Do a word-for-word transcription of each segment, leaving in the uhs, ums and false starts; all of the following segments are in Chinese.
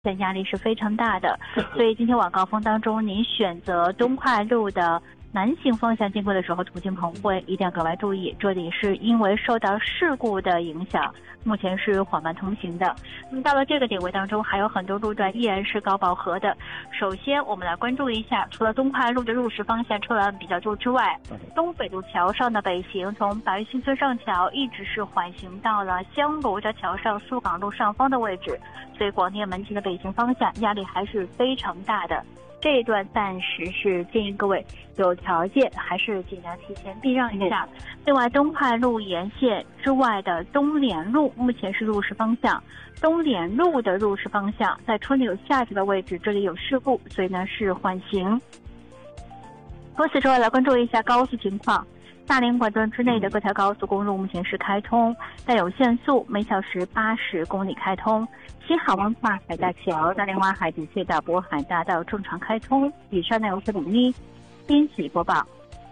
压力是非常大的，所以今天晚高峰当中，您选择东快路的南行方向经过的时候，途经棚会一定要格外注意，这里是因为受到事故的影响，目前是缓慢通行的。那么到了这个点位当中，还有很多路段依然是高饱和的。首先我们来关注一下，除了东快路的入石方向车辆比较多之外，东北路桥上的北行从白新村上桥一直是缓行到了香炉的桥上苏港路上方的位置，所以广电门前的北行方向压力还是非常大的。这一段暂时是建议各位有条件还是尽量提前避让一下。另外，东快路沿线之外的东联路目前是入石方向，东联路的入石方向在春柳下桥的位置，这里有事故，所以呢是缓行。除此之外，来关注一下高速情况。大连管段之内的各条高速公路目前是开通，但有限速，每小时八十公里开通。新海湾跨海大桥、大连湾海底隧道、渤海大道正常开通。以上内容是统一编辑播报。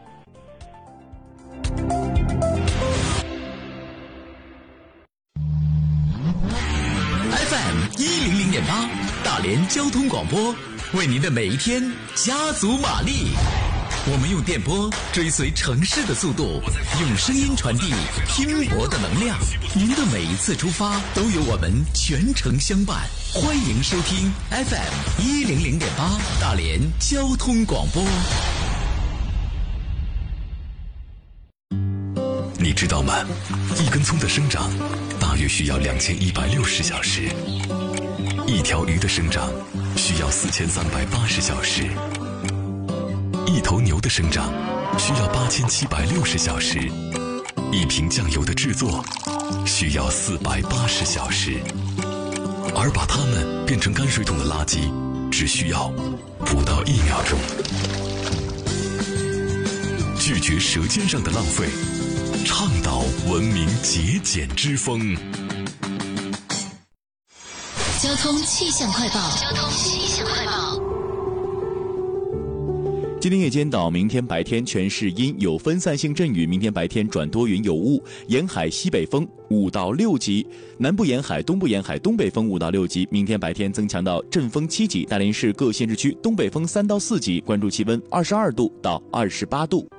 F M 一零零点八，大连交通广播，为您的每一天加足马力。我们用电波追随城市的速度，用声音传递拼搏的能量。您的每一次出发都有我们全程相伴。欢迎收听 F M 一零零点八大连交通广播。 你知道吗？一根葱的生长大约需要两千一百六十小时，一条鱼的生长需要四千三百八十小时。一头牛的生长需要八千七百六十小时，一瓶酱油的制作需要四百八十小时，而把它们变成泔水桶的垃圾只需要不到一秒钟。拒绝舌尖上的浪费，倡导文明节俭之风。 交通气象快报。交通气象快报。 今天夜间到明天白天全市阴，有分散性阵雨，明天白天转多云有雾，沿海西北风五到六级，南部沿海、东部沿海东北风五到六级，明天白天增强到阵风七级，大连市各县市区东北风三到四级，关注气温二十二度到二十八度。